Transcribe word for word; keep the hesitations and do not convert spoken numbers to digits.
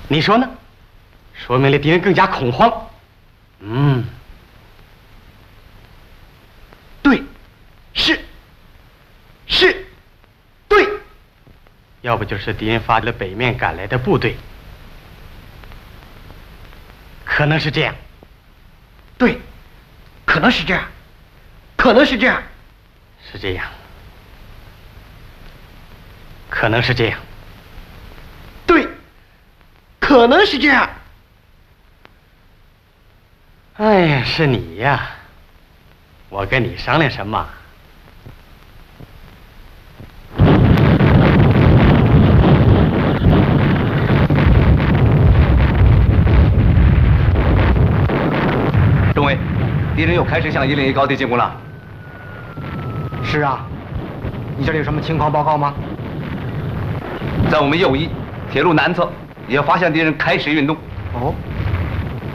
你说呢？说明了敌人更加恐慌。嗯，对，是，是，对。要不就是敌人发了北面赶来的部队，可能是这样。对，可能是这样，可能是这样，是这样，可能是这样。对，可能是这样。哎呀，是你呀！我跟你商量什么？ 中尉，敌人又开始向一零一高地进攻了。 是啊，你这里有什么情况报告吗？ 在我们右翼铁路南侧，也发现敌人开始运动。 哦，